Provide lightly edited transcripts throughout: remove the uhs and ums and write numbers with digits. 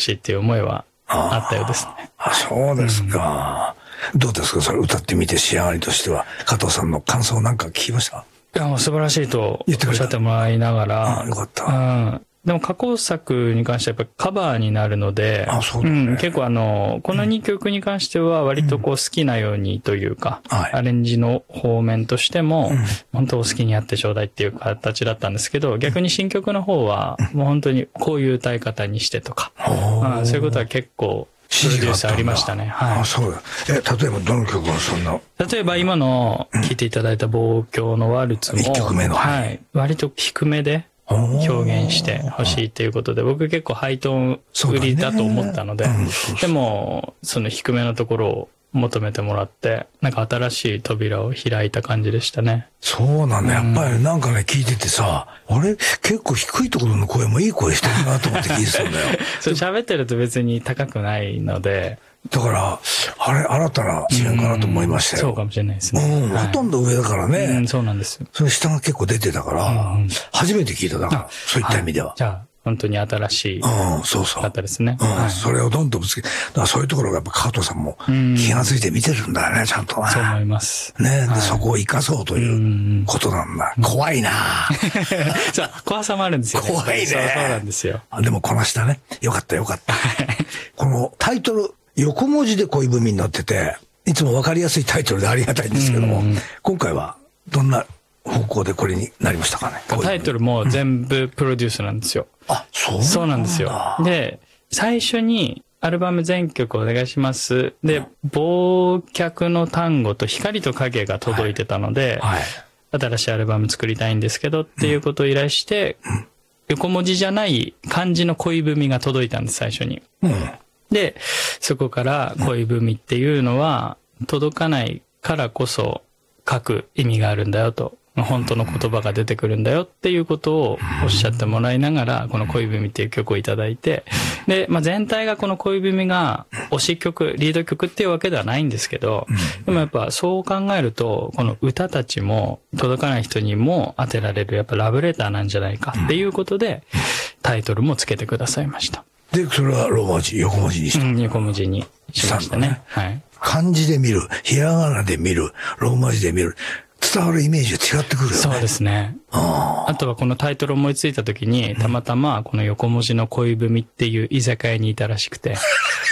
しいっていう思いはあったようですね。 そうですか。どうですか、それ歌ってみて仕上がりとしては。加藤さんの感想なんか聞きました？ いや、もう素晴らしいとおっしゃってもらいながら。 よかった。 でも過去作に関してはやっぱカバーになるので、 そうだね。 結構この2曲に関しては割とこう好きなようにというか、アレンジの方面としても、本当お好きにやってちょうだいっていう形だったんですけど、逆に新曲の方はもう本当にこういう歌い方にしてとか、そういうことは結構プロデュースありましたね。はい。 そうだ。例えばどの曲がそんな？ 例えば今の聴いていただいた望郷のワルツも、 1曲目の。 はい。割と低めで、表現してほしいということで、僕結構ハイトーン売りだと思ったので、でもその低めのところを求めてもらって、なんか新しい扉を開いた感じでしたね。 そうなんだ。やっぱりなんかね、聞いててさ、あれ結構低いところの声もいい声してるなと思って聞いてたんだよ。 そう喋ってると別に高くないので。 だから、あれ、新たな支援かなと思いましたよ。 そうかもしれないですね。 ほとんど上だからね。 そうなんですよ。 それ下が結構出てたから、初めて聞いただから、そういった意味では。 じゃあ、本当に新しい方ですね。 それをどんどんぶつけ、だからそういうところがやっぱ加藤さんも気がついて見てるんだよね、ちゃんとね。 そう思います。 ね、でそこを生かそうということなんだ。怖いなそう、怖さもあるんですよね。 怖いね。そうなんですよ。 でもこなしたね。よかったよかった。このタイトル、横文字で恋文になってて、いつもわかりやすいタイトルでありがたいんですけども、今回はどんな方向でこれになりましたかね。 タイトルも全部プロデュースなんですよ。そうなんですよ。で、最初にアルバム全曲お願いします。で、忘却の単語と光と影が届いてたので、新しいアルバム作りたいんですけどっていうことを依頼して、横文字じゃない漢字の恋文が届いたんです、最初に。で、そこから恋文っていうのは届かないからこそ書く意味があるんだよと。本当の言葉が出てくるんだよっていうことをおっしゃってもらいながら、この恋文っていう曲をいただいて、で、全体がこの恋文が推し曲、リード曲っていうわけではないんですけど、でもやっぱそう考えると、この歌たちも届かない人にも当てられる、やっぱラブレターなんじゃないかっていうことで、タイトルもつけてくださいました。 で、それはローマ字、横文字にした。 横文字にしましたね。はい。 漢字で見る、ひらがなで見る、ローマ字で見る。伝わるイメージが違ってくるよね。 そうですね。あとはこのタイトルを思いついた時に、たまたまこの横文字の恋文っていう居酒屋にいたらしくて。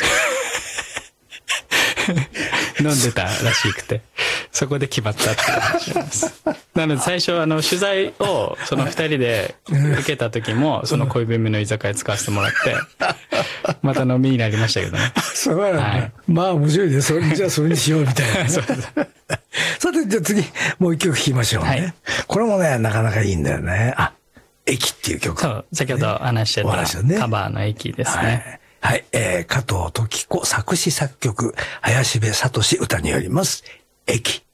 飲んでたらしくて。そこで決まったっていう話なんです。なので最初取材をその二人で受けた時も、その恋文の居酒屋使わせてもらって、また飲みになりましたけどね。 そうなんだ。まあ面白いね。じゃあそれにしようみたいな。さて、じゃあ次、もう一曲聴きましょうね。これもね、なかなかいいんだよね。駅っていう曲。 そう、先ほど話してたカバーの駅ですね。 はい。加藤登紀子作詞作曲、林部聡歌によります。駅。